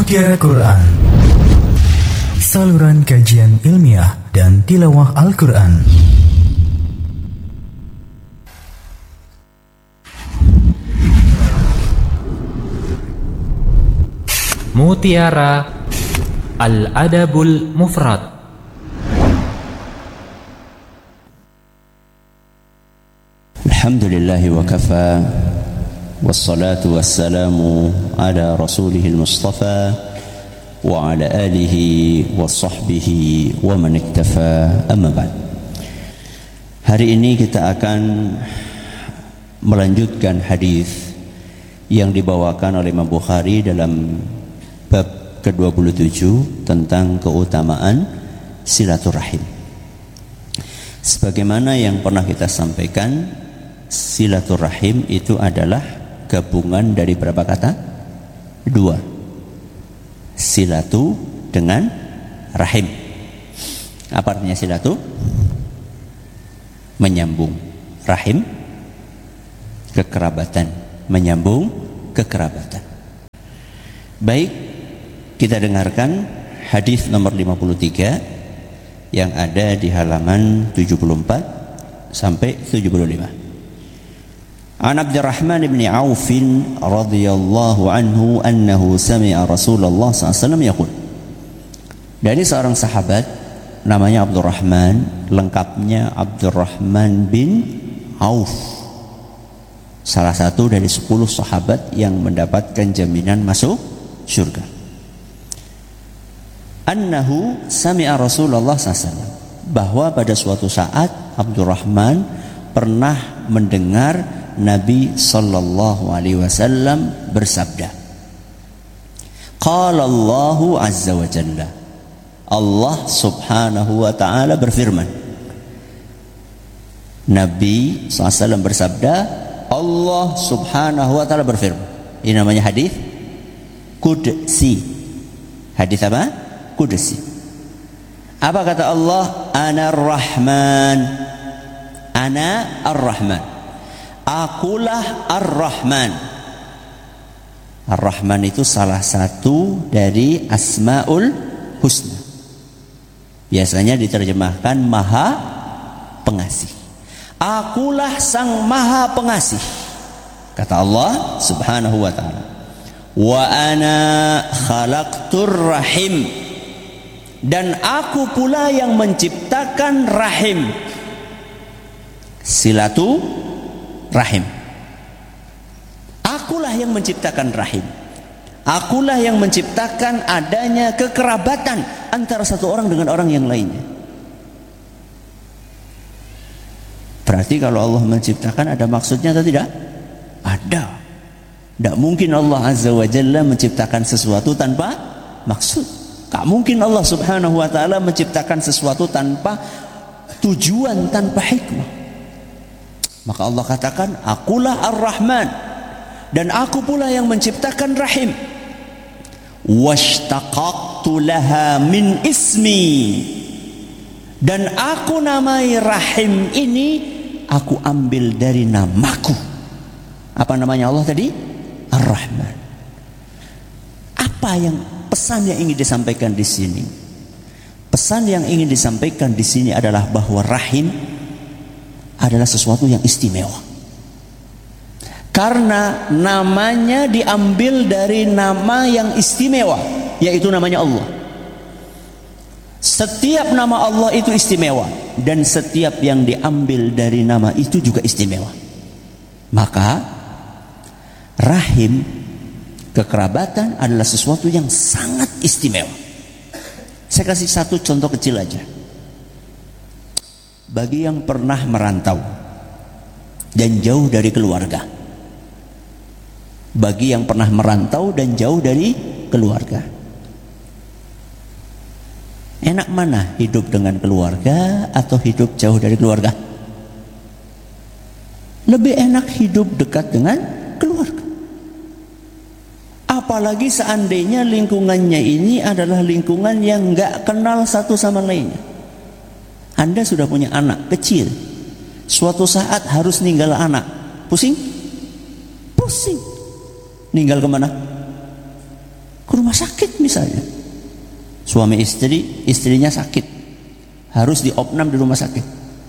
Mutiara Quran, saluran kajian ilmiah dan tilawah Al-Quran. Mutiara Al-Adabul Mufrad. Alhamdulillahi wa kafa, wassalatu wassalamu ala rasulihil mustafa wa ala alihi wa sahbihi wa man iktafa, amma ba'd. Hari ini kita akan melanjutkan hadis yang dibawakan oleh Imam Bukhari dalam bab ke-27 tentang keutamaan silaturahim. Sebagaimana yang pernah kita sampaikan, silaturahim itu adalah gabungan dari berapa kata? Dua. Silatu dengan rahim. Apa artinya silatu? Menyambung. Rahim, kekerabatan. Menyambung kekerabatan. Baik, kita dengarkan hadis nomor 53 yang ada di halaman 74 sampai 75. An Abdurrahman bin Auf radhiyallahu anhu annahu sami'a Rasulullah sallallahu alaihi wasallam yaqul. Dari seorang sahabat namanya Abdurrahman, lengkapnya Abdurrahman bin Auf, salah satu dari 10 sahabat yang mendapatkan jaminan masuk surga. Annahu sami'a Rasulullah sallallahu alaihi wasallam, bahwa pada suatu saat Abdurrahman pernah mendengar Nabi sallallahu alaihi wasallam bersabda. Qala Allahu azza wa jalla, Allah subhanahu wa ta'ala berfirman. Nabi SAW bersabda, Allah subhanahu wa ta'ala berfirman. Ini namanya hadis qudsi. Hadis apa? Qudsi. Apa kata Allah? Ana ar-Rahman. Ana ar-Rahman. Akulah Ar-Rahman. Ar-Rahman itu salah satu dari Asmaul Husna. Biasanya diterjemahkan Maha Pengasih. Akulah Sang Maha Pengasih, kata Allah subhanahu wa ta'ala. Wa ana khalaqtur rahim. Dan aku pula yang menciptakan rahim. Silatu rahim. Akulah yang menciptakan rahim. Akulah yang menciptakan adanya kekerabatan antara satu orang dengan orang yang lainnya. Berarti kalau Allah menciptakan ada maksudnya atau tidak? Ada. Tidak mungkin Allah azza wa jalla menciptakan sesuatu tanpa maksud. Tak mungkin Allah subhanahu wa ta'ala menciptakan sesuatu tanpa tujuan, tanpa hikmah. Maka Allah katakan, akulah Ar-Rahman, dan aku pula yang menciptakan rahim. Washtaqaqtu laha min ismi, dan aku namai rahim ini, aku ambil dari namaku. Apa namanya Allah tadi? Ar-Rahman. Apa yang pesan yang ingin disampaikan di sini? Pesan yang ingin disampaikan di sini adalah bahwa rahim adalah sesuatu yang istimewa. Karena namanya diambil dari nama yang istimewa, yaitu namanya Allah. Setiap nama Allah itu istimewa, dan setiap yang diambil dari nama itu juga istimewa. Maka rahim, kekerabatan adalah sesuatu yang sangat istimewa. Saya kasih satu contoh kecil aja. Bagi yang pernah merantau dan jauh dari keluarga, bagi yang pernah merantau dan jauh dari keluarga, enak mana hidup dengan keluarga atau hidup jauh dari keluarga? Lebih enak hidup dekat dengan keluarga. Apalagi seandainya lingkungannya ini adalah lingkungan yang gak kenal satu sama lainnya. Anda sudah punya anak kecil, suatu saat harus ninggal anak, pusing? Pusing. Ninggal kemana? Ke rumah sakit misalnya. Suami istri, istrinya sakit, harus diopnam di rumah sakit.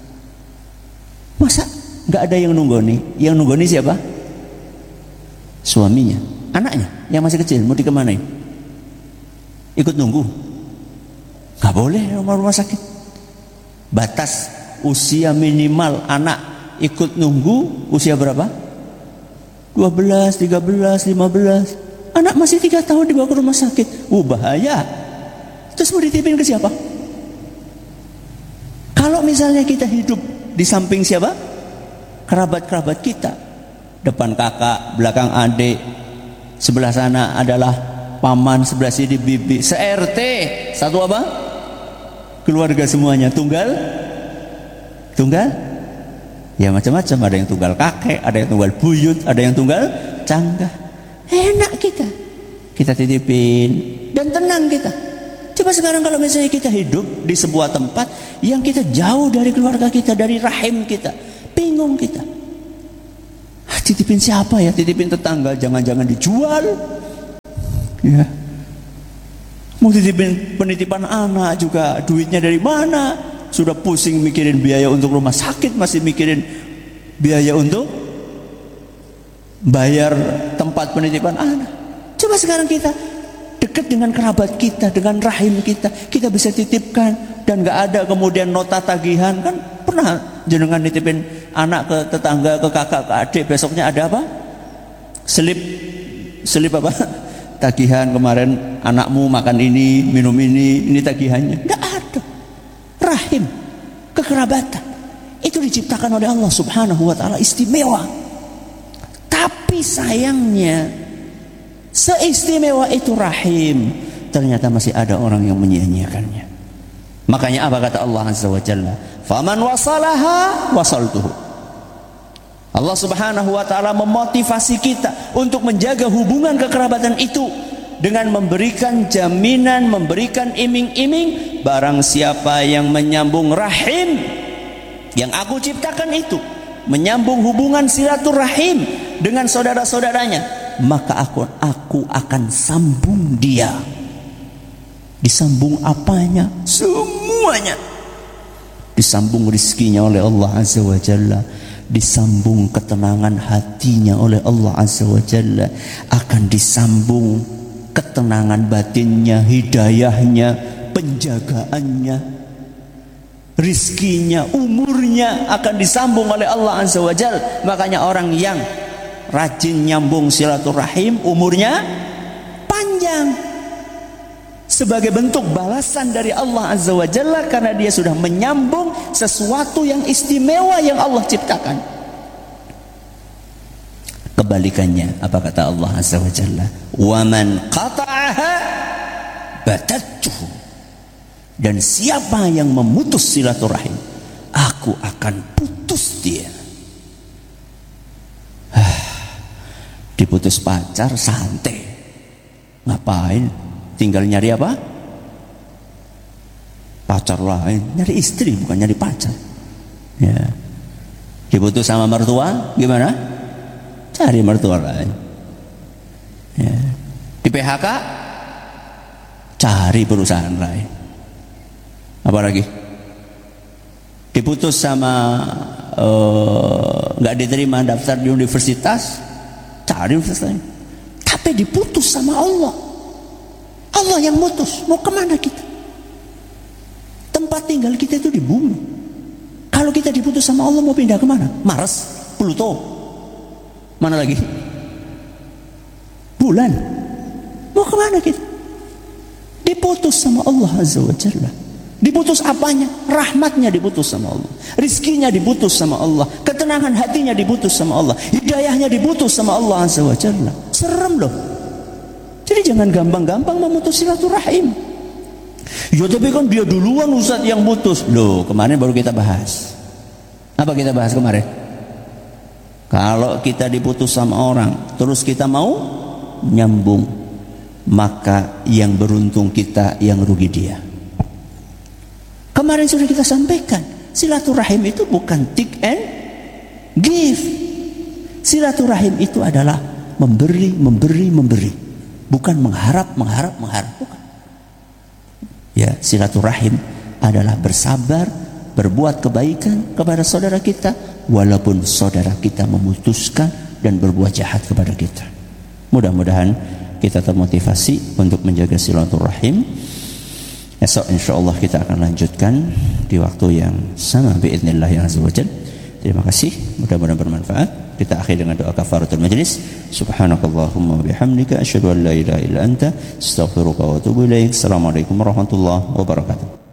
Masa nggak ada yang nunggoni? Yang nunggoni siapa? Suaminya. Anaknya yang masih kecil mau dikemanain? Ikut nunggu? Nggak boleh rumah sakit. Batas usia minimal anak ikut nunggu usia berapa? 12, 13, 15. Anak masih 3 tahun dibawa ke rumah sakit. Bahaya. Terus mau dititipin ke siapa? Kalau misalnya kita hidup di samping siapa? Kerabat-kerabat kita. Depan kakak, belakang adik, sebelah sana adalah paman, sebelah sini bibi, se-RT. Satu apa? Keluarga semuanya. Tunggal? Ya macam-macam. Ada yang tunggal kakek, ada yang tunggal buyut, ada yang tunggal canggah. Enak kita titipin dan tenang kita. Coba sekarang kalau misalnya kita hidup di sebuah tempat yang kita jauh dari keluarga kita, dari rahim kita, bingung kita. Titipin siapa ya? Titipin tetangga, jangan-jangan dijual. Ya. Mau titipin penitipan anak juga, duitnya dari mana? Sudah pusing mikirin biaya untuk rumah sakit, masih mikirin biaya untuk bayar tempat penitipan anak. Coba sekarang kita dekat dengan kerabat kita, dengan rahim kita, kita bisa titipkan dan gak ada kemudian nota tagihan. Kan pernah jenengan nitipin anak ke tetangga, ke kakak, ke adik, besoknya ada apa? Selip apa? Tagihan kemarin anakmu makan ini, minum ini tagihannya. Gak ada. Rahim, kekerabatan itu diciptakan oleh Allah Subhanahu wa ta'ala, istimewa. Tapi sayangnya seistimewa itu rahim, ternyata masih ada orang yang menyia-nyiakannya. Makanya apa kata Allah Azza wa Jalla? Faman wasalaha wasaltuhu. Allah Subhanahu wa ta'ala memotivasi kita untuk menjaga hubungan kekerabatan itu dengan memberikan jaminan, memberikan iming-iming. Barang siapa yang menyambung rahim yang aku ciptakan itu, menyambung hubungan silaturahim dengan saudara-saudaranya, maka aku akan sambung dia. Disambung apanya? Semuanya. Disambung rizkinya oleh Allah Azza wa Jalla, disambung ketenangan hatinya oleh Allah Azza wa Jalla, akan disambung ketenangan batinnya, hidayahnya, penjagaannya, rizkinya, umurnya akan disambung oleh Allah Azza wa Jalla. Makanya orang yang rajin nyambung silaturahim umurnya panjang, sebagai bentuk balasan dari Allah Azza wa Jalla karena dia sudah menyambung sesuatu yang istimewa yang Allah ciptakan. Kebalikannya, apa kata Allah Azza wa Jalla? Wa man qata'aha batattuhu. Dan siapa yang memutus silaturahim, aku akan putus dia. Diputus pacar santai, ngapain? Tinggal nyari apa? Pacar lain, nyari istri bukan nyari pacar. Ya. Diputus sama mertua, gimana? Cari mertua lain. Ya. Di PHK, cari perusahaan lain. Apalagi? Diputus sama nggak diterima daftar di universitas, cari universitas lain. Tapi diputus sama Allah. Allah yang mutus. Mau kemana kita? Tempat tinggal kita itu di bumi. Kalau kita diputus sama Allah, mau pindah kemana? Mars, Pluto, mana lagi? Bulan. Mau kemana kita? Diputus sama Allah Azza wa Jalla. Diputus apanya? Rahmatnya diputus sama Allah, rizkinya diputus sama Allah, ketenangan hatinya diputus sama Allah, hidayahnya diputus sama Allah Azza wa Jalla. Serem loh. Jadi jangan gampang-gampang memutus silaturahim. Ya tapi kan dia duluan Ustaz yang putus. Loh, kemarin baru kita bahas. Apa kita bahas kemarin? Kalau kita diputus sama orang, terus kita mau nyambung, maka yang beruntung kita, yang rugi dia. Kemarin sudah kita sampaikan, silaturahim itu bukan take and give. Silaturahim itu adalah memberi. bukan mengharap. Bukan. Ya, silaturahim adalah bersabar, berbuat kebaikan kepada saudara kita walaupun saudara kita memutuskan dan berbuat jahat kepada kita. Mudah-mudahan kita termotivasi untuk menjaga silaturahim. Esok insyaallah kita akan lanjutkan di waktu yang sama biidznillah azza wajalla. Terima kasih, mudah-mudahan bermanfaat. Kita akhiri dengan doa kafaratul majlis. Subhanakallahumma wa bihamdika asyhadu an la ilaha illa anta astaghfiruka wa atubu ilaik. Assalamualaikum warahmatullahi wabarakatuh.